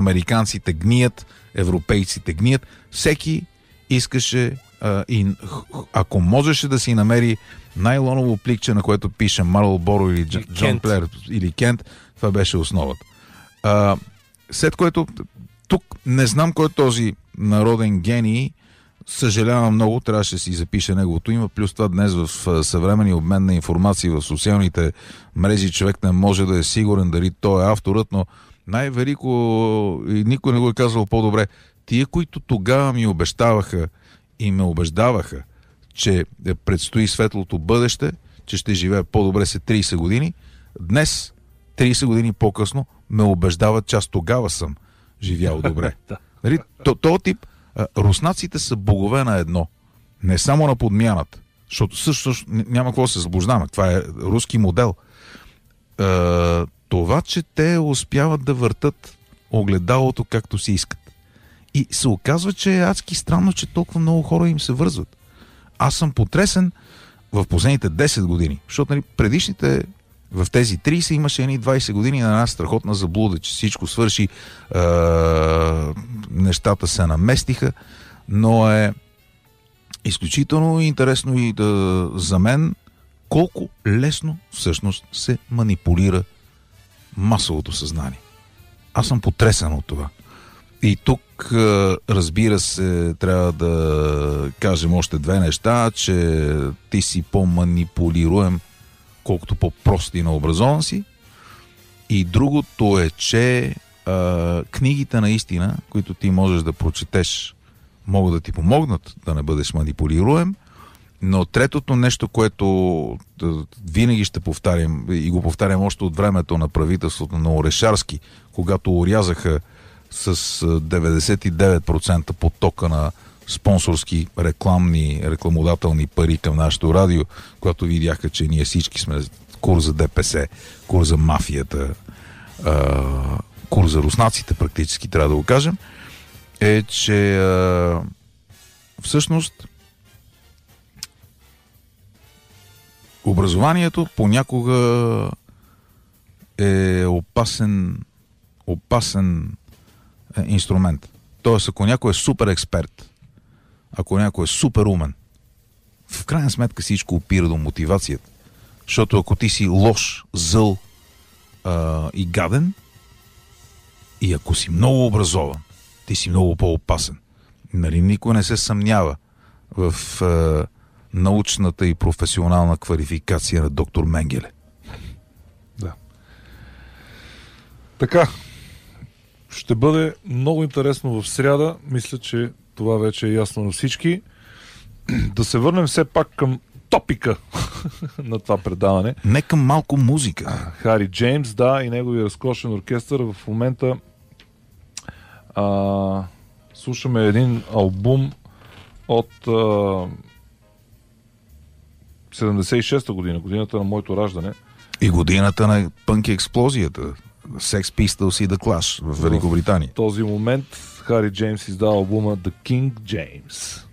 американците гният, европейците гният. Всеки искаше и ако можеше да си намери найлоново пликче, на което пише Марлборо или Джон Плеер или Кент, това беше основата. След което тук не знам кой е този народен гений, съжалявам много, трябваше да си запише неговото име, плюс това днес в съвременния обмен на информация в социалните мрежи човек не може да е сигурен дали той е авторът, но най-велико и никой не го е казвал по-добре. Тия, които тогава ми обещаваха и ме убеждаваха, че предстои светлото бъдеще, че ще живея по-добре след 30 години, днес, 30 години по-късно, ме убеждават, че аз тогава съм живял добре. Нали? Този тип руснаците са богове на едно. Не само на подмяната. Защото също няма какво да се заблуждаваме. Това е руски модел. Това, че те успяват да въртат огледалото както си искат. И се оказва, че е адски странно, че толкова много хора им се вързват. Аз съм потресен в последните 10 години. Защото нали, предишните в тези 30 имаше едни 20 години на една страхотна заблуда, че всичко свърши, нещата се наместиха, но е изключително интересно и за мен колко лесно всъщност се манипулира масовото съзнание. Аз съм потресен от това. И тук, разбира се, трябва да кажем още две неща, че ти си по-манипулируем, колкото по-прост и наобразован си. И другото е, че книгите наистина, които ти можеш да прочетеш, могат да ти помогнат да не бъдеш манипулируем, но третото нещо, което винаги ще повтарям и го повтарям още от времето на правителството на Орешарски, когато орязаха с 99% потока на спонсорски рекламодателни пари към нашето радио, когато видяха, че ние всички сме кур за ДПС, кур за мафията, кур за руснаците практически, трябва да го кажем, е, че всъщност образованието понякога е опасен инструмент. Тоест, ако някой е супер експерт, ако някой е супер умен, в крайна сметка всичко опира до мотивацията. Защото ако ти си лош, зъл и гаден, и ако си много образован, ти си много по-опасен. Нали, никой не се съмнява в научната и професионална квалификация на доктор Менгеле. Да. Така, ще бъде много интересно в сряда. Мисля, че това вече е ясно на всички. Да се върнем все пак към топика на това предаване. Не към малко музика. Хари Джеймс, да, и неговия разкошен оркестър. В момента слушаме един албум от 76-та година, годината на моето раждане. И годината на пънки експлозията. Sex Pistols и The Clash в Великобритания. В този момент Хари Джеймс издава албума The King James.